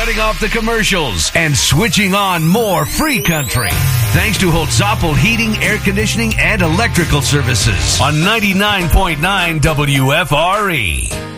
cutting off the commercials and switching on more free country. Thanks to Holtzapfel Heating, Air Conditioning, and Electrical Services on 99.9 WFRE.